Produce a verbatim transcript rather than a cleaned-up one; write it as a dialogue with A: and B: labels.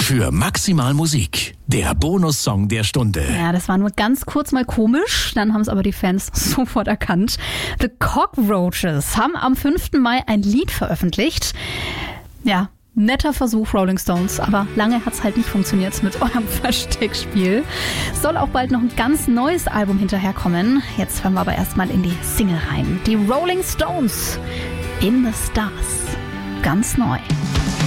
A: für Maximal Musik, der Bonussong der Stunde.
B: Ja, das war nur ganz kurz mal komisch, dann haben es aber die Fans sofort erkannt. The Cockroaches haben am fünften Mai ein Lied veröffentlicht. Ja, netter Versuch, Rolling Stones, aber lange hat's halt nicht funktioniert mit eurem Versteckspiel. Soll auch bald noch ein ganz neues Album hinterherkommen. Jetzt hören wir aber erstmal in die Single rein. Die Rolling Stones, In the Stars, ganz neu.